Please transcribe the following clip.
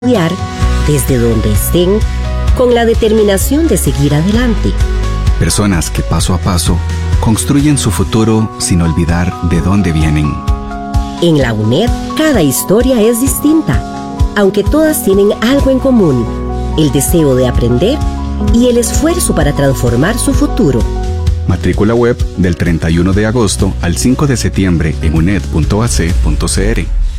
estudiar desde donde estén con la determinación de seguir adelante. Personas que paso a paso construyen su futuro sin olvidar de dónde vienen. En la UNED, cada historia es distinta, aunque todas tienen algo en común: el deseo de aprender y el esfuerzo para transformar su futuro. Matrícula web del 31 de agosto al 5 de septiembre en uned.ac.cr.